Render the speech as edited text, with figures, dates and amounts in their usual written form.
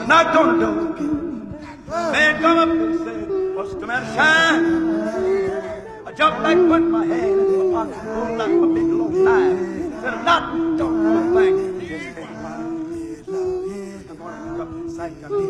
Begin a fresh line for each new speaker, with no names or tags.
not gonna do it. Man come up and said, what's the matter, Shine? I jumped back, put my hand in my pocket, pulled out my big long knife. Said, I'm not gonna do a thing. He just came by. I'm gonna come inside.